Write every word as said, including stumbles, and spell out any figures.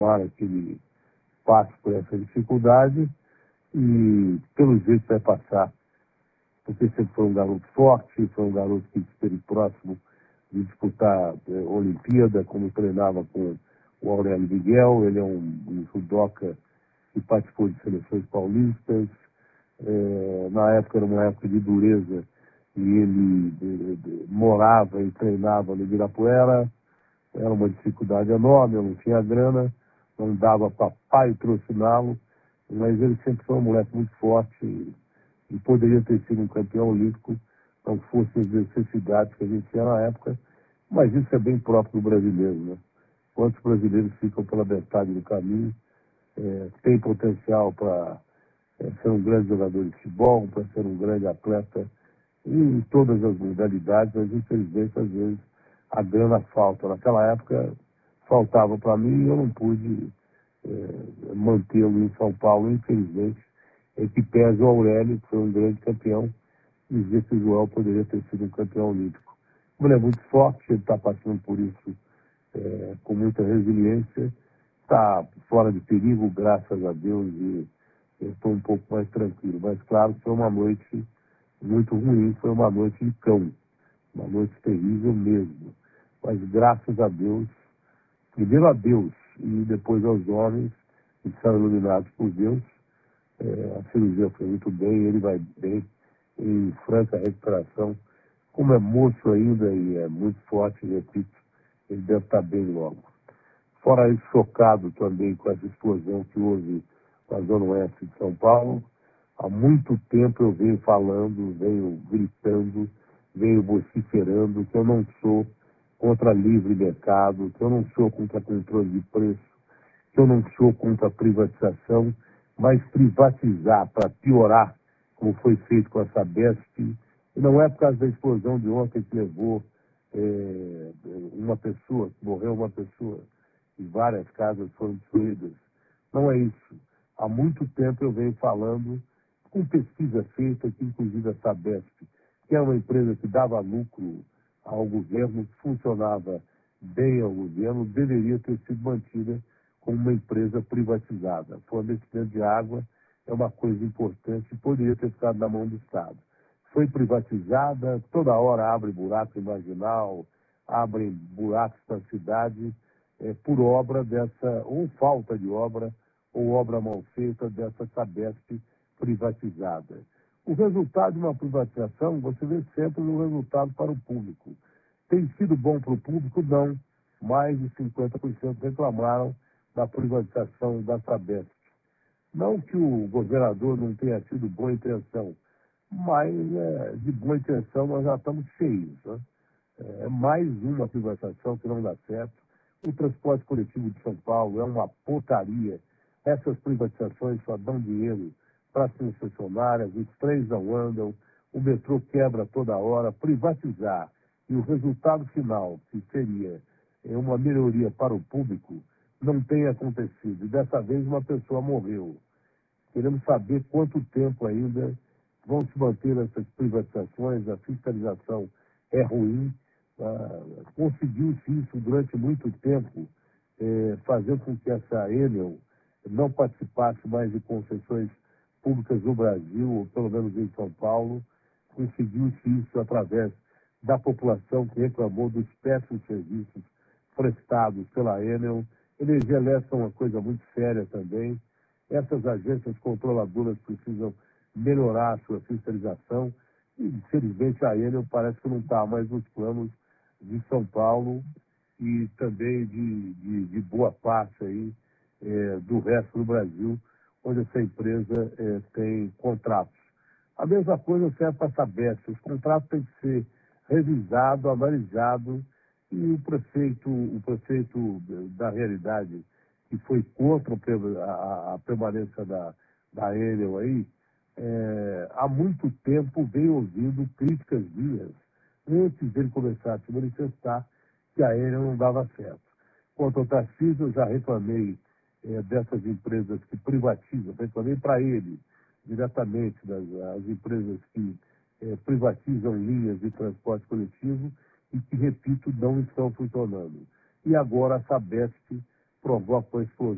Tomara que ele passe por essa dificuldade e, pelo jeito, vai passar. Porque sempre foi um garoto forte, foi um garoto que esteve próximo de disputar eh, Olimpíada, como treinava com o Aurélio Miguel. Ele é um, um judoca que participou de seleções paulistas. Eh, na época era uma época de dureza e ele de, de, morava e treinava no Ibirapuera. Era uma dificuldade enorme, eu não tinha grana, não dava para pai patrociná-lo, mas ele sempre foi um moleque muito forte e, e poderia ter sido um campeão olímpico, não fossem as necessidades que a gente tinha na época, mas isso é bem próprio do brasileiro, né? Quantos brasileiros ficam pela metade do caminho, é, tem potencial para é, ser um grande jogador de futebol, para ser um grande atleta em todas as modalidades, mas infelizmente às vezes a grana falta. Naquela época faltava para mim e eu não pude é, mantê-lo em São Paulo, infelizmente. É que pesa o Aurélio, que foi um grande campeão, e dizer que o Joel poderia ter sido um campeão olímpico. Ele é muito forte, ele está passando por isso é, com muita resiliência, está fora de perigo, graças a Deus, e eu estou um pouco mais tranquilo. Mas claro, foi uma noite muito ruim, foi uma noite de cão, uma noite terrível mesmo. Mas graças a Deus, primeiro a Deus e depois aos homens que são iluminados por Deus, é, a cirurgia foi muito bem, ele vai bem, em franca recuperação. Como é moço ainda e é muito forte, repito, ele deve estar bem logo. Fora isso, chocado também com essa explosão que houve na Zona Oeste de São Paulo. Há muito tempo eu venho falando, venho gritando, venho vociferando que eu não sou contra livre mercado, que eu não sou contra controle de preço, que eu não sou contra privatização, mas privatizar para piorar, como foi feito com a Sabesp, e não é por causa da explosão de ontem que levou é, uma pessoa, que morreu uma pessoa, e várias casas foram destruídas. Não é isso. Há muito tempo eu venho falando, com pesquisa feita, que inclusive a Sabesp, que é uma empresa que dava lucro ao governo, que funcionava bem ao governo, deveria ter sido mantida como uma empresa privatizada. Fornecimento de água é uma coisa importante e poderia ter ficado na mão do Estado. Foi privatizada, toda hora abre buraco marginal, abre buracos para a cidade, é, por obra dessa, ou falta de obra, ou obra mal feita dessa Sabesp privatizada. O resultado de uma privatização, você vê sempre o resultado para o público. Tem sido bom para o público? Não. Mais de cinquenta por cento reclamaram da privatização da Sabesp. Não que o governador não tenha tido boa intenção, mas é, de boa intenção nós já estamos cheios. Né? É mais uma privatização que não dá certo. O transporte coletivo de São Paulo é uma porcaria. Essas privatizações só dão dinheiro para as concessionárias, os trens não andam, o metrô quebra toda hora. Privatizar e o resultado final, que seria uma melhoria para o público, não tem acontecido. E dessa vez uma pessoa morreu. Queremos saber quanto tempo ainda vão se manter essas privatizações, a fiscalização é ruim. Ah, conseguiu-se isso durante muito tempo, eh, fazer com que essa Enel não participasse mais de concessões públicas no Brasil, ou pelo menos em São Paulo. Conseguiu-se isso através da população que reclamou dos péssimos serviços prestados pela Enel. Energia elétrica é uma coisa muito séria também. Essas agências controladoras precisam melhorar a sua fiscalização e, infelizmente, a Enel parece que não está mais nos planos de São Paulo e também de, de, de boa parte aí, é, do resto do Brasil, onde essa empresa é, tem contratos. A mesma coisa serve para a Sabesp. Os contratos têm que ser revisados, analisados, e o prefeito, o prefeito da realidade, que foi contra a, a permanência da, da Enel aí, é, há muito tempo veio ouvindo críticas minhas, antes dele começar a se manifestar, que a Enel não dava certo. Quanto ao Tarcísio, eu já reclamei é, dessas empresas que privatizam, reclamei para ele, diretamente, das as empresas que é, privatizam linhas de transporte coletivo e que, repito, não estão funcionando. E agora a Sabesp provoca a explosão